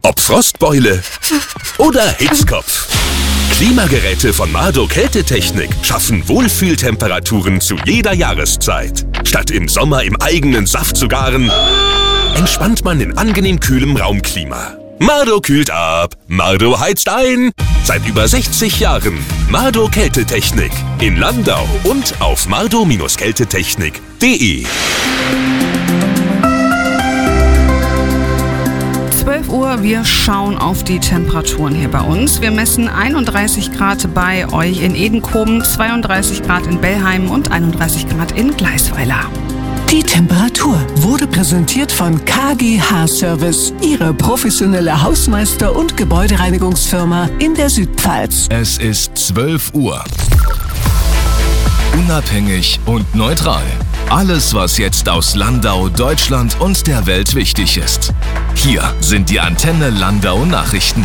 Ob Frostbeule oder Hitzkopf. Klimageräte von Mardo Kältetechnik schaffen Wohlfühltemperaturen zu jeder Jahreszeit. Statt im Sommer im eigenen Saft zu garen, entspannt man in angenehm kühlem Raumklima. Mardo kühlt ab, Mardo heizt ein. Seit über 60 Jahren Mardo Kältetechnik in Landau und auf mardo-kältetechnik.de. 12 Uhr, wir schauen auf die Temperaturen hier bei uns. Wir messen 31 Grad bei euch in Edenkoben, 32 Grad in Bellheim und 31 Grad in Gleisweiler. Die Temperatur wurde präsentiert von KGH Service, Ihre professionelle Hausmeister- und Gebäudereinigungsfirma in der Südpfalz. Es ist 12 Uhr. Unabhängig und neutral. Alles, was jetzt aus Landau, Deutschland und der Welt wichtig ist. Hier sind die Antenne Landau Nachrichten.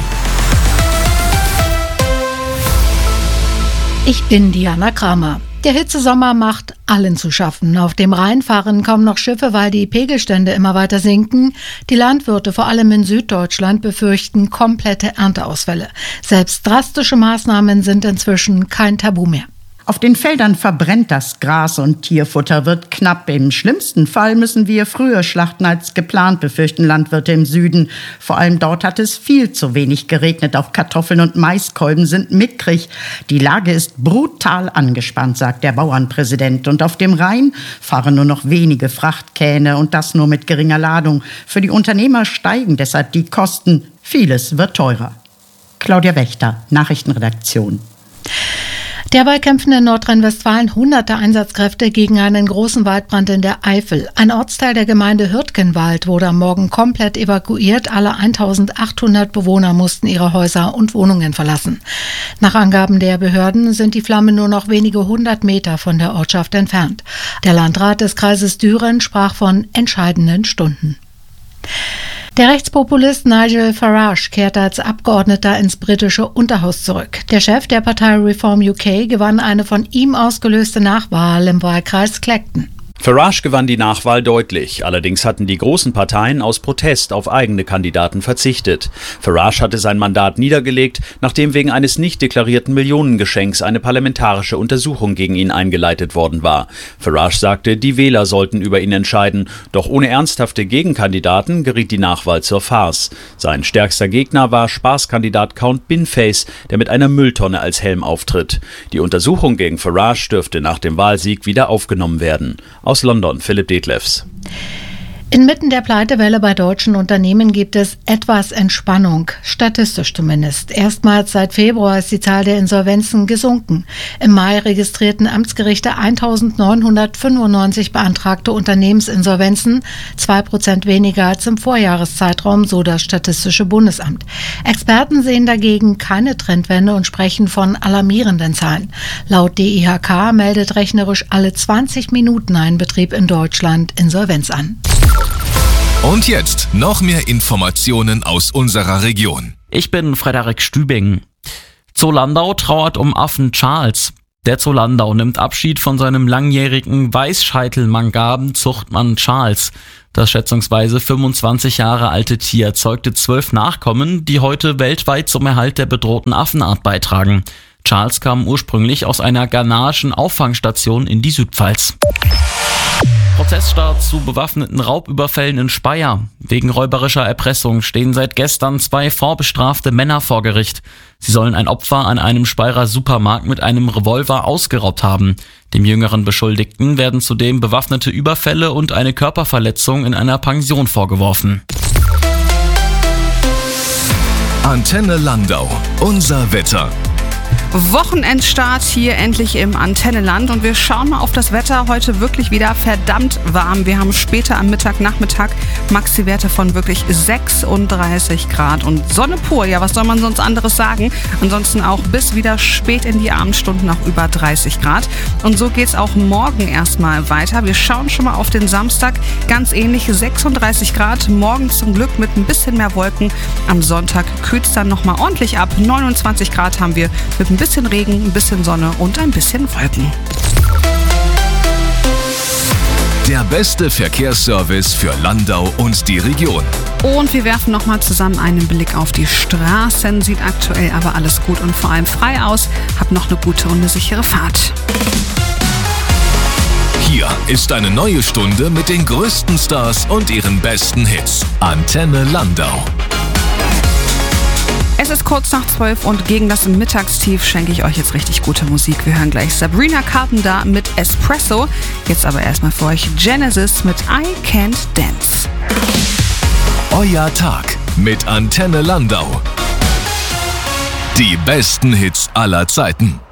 Ich bin Diana Kramer. Der Hitzesommer macht allen zu schaffen. Auf dem Rhein fahren kaum noch Schiffe, weil die Pegelstände immer weiter sinken. Die Landwirte, vor allem in Süddeutschland, befürchten komplette Ernteausfälle. Selbst drastische Maßnahmen sind inzwischen kein Tabu mehr. Auf den Feldern verbrennt das Gras und Tierfutter wird knapp. Im schlimmsten Fall müssen wir früher schlachten als geplant, befürchten Landwirte im Süden. Vor allem dort hat es viel zu wenig geregnet. Auch Kartoffeln und Maiskolben sind mickrig. Die Lage ist brutal angespannt, sagt der Bauernpräsident. Und auf dem Rhein fahren nur noch wenige Frachtkähne und das nur mit geringer Ladung. Für die Unternehmer steigen deshalb die Kosten. Vieles wird teurer. Claudia Wächter, Nachrichtenredaktion. Derweil kämpfen in Nordrhein-Westfalen hunderte Einsatzkräfte gegen einen großen Waldbrand in der Eifel. Ein Ortsteil der Gemeinde Hürtgenwald wurde am Morgen komplett evakuiert. Alle 1800 Bewohner mussten ihre Häuser und Wohnungen verlassen. Nach Angaben der Behörden sind die Flammen nur noch wenige 100 Meter von der Ortschaft entfernt. Der Landrat des Kreises Düren sprach von entscheidenden Stunden. Der Rechtspopulist Nigel Farage kehrt als Abgeordneter ins britische Unterhaus zurück. Der Chef der Partei Reform UK gewann eine von ihm ausgelöste Nachwahl im Wahlkreis Clacton. Farage gewann die Nachwahl deutlich. Allerdings hatten die großen Parteien aus Protest auf eigene Kandidaten verzichtet. Farage hatte sein Mandat niedergelegt, nachdem wegen eines nicht deklarierten Millionengeschenks eine parlamentarische Untersuchung gegen ihn eingeleitet worden war. Farage sagte, die Wähler sollten über ihn entscheiden. Doch ohne ernsthafte Gegenkandidaten geriet die Nachwahl zur Farce. Sein stärkster Gegner war Spaßkandidat Count Binface, der mit einer Mülltonne als Helm auftritt. Die Untersuchung gegen Farage dürfte nach dem Wahlsieg wieder aufgenommen werden. Aus London, Philipp Detlefs. Inmitten der Pleitewelle bei deutschen Unternehmen gibt es etwas Entspannung, statistisch zumindest. Erstmals seit Februar ist die Zahl der Insolvenzen gesunken. Im Mai registrierten Amtsgerichte 1995 beantragte Unternehmensinsolvenzen, 2% weniger als im Vorjahreszeitraum, so das Statistische Bundesamt. Experten sehen dagegen keine Trendwende und sprechen von alarmierenden Zahlen. Laut DIHK meldet rechnerisch alle 20 Minuten ein Betrieb in Deutschland Insolvenz an. Und jetzt noch mehr Informationen aus unserer Region. Ich bin Frederik Stübing. Zoo Landau trauert um Affen Charles. Der Zoo Landau nimmt Abschied von seinem langjährigen Weißscheitel-Mangaben-Zuchtmann Charles. Das schätzungsweise 25 Jahre alte Tier zeugte 12 Nachkommen, die heute weltweit zum Erhalt der bedrohten Affenart beitragen. Charles kam ursprünglich aus einer ghanaischen Auffangstation in die Südpfalz. Proteststart zu bewaffneten Raubüberfällen in Speyer. Wegen räuberischer Erpressung stehen seit gestern 2 vorbestrafte Männer vor Gericht. Sie sollen ein Opfer an einem Speyerer Supermarkt mit einem Revolver ausgeraubt haben. Dem jüngeren Beschuldigten werden zudem bewaffnete Überfälle und eine Körperverletzung in einer Pension vorgeworfen. Antenne Landau, unser Wetter. Wochenendstart hier endlich im Antennenland und wir schauen mal auf das Wetter. Heute wirklich wieder verdammt warm. Wir haben später am Nachmittag Maxi-Werte von wirklich 36 Grad und Sonne pur. Ja, was soll man sonst anderes sagen? Ansonsten auch bis wieder spät in die Abendstunden noch über 30 Grad. Und so geht's auch morgen erstmal weiter. Wir schauen schon mal auf den Samstag. Ganz ähnlich 36 Grad. Morgen zum Glück mit ein bisschen mehr Wolken. Am Sonntag kühlt's dann nochmal ordentlich ab. 29 Grad haben wir mit ein bisschen Regen, ein bisschen Sonne und ein bisschen Wolken. Der beste Verkehrsservice für Landau und die Region. Und wir werfen nochmal zusammen einen Blick auf die Straßen. Sieht aktuell aber alles gut und vor allem frei aus. Habt noch eine gute und eine sichere Fahrt. Hier ist eine neue Stunde mit den größten Stars und ihren besten Hits. Antenne Landau. Es ist kurz nach 12 und gegen das Mittagstief schenke ich euch jetzt richtig gute Musik. Wir hören gleich Sabrina Carpenter mit Espresso. Jetzt aber erstmal für euch Genesis mit I Can't Dance. Euer Tag mit Antenne Landau. Die besten Hits aller Zeiten.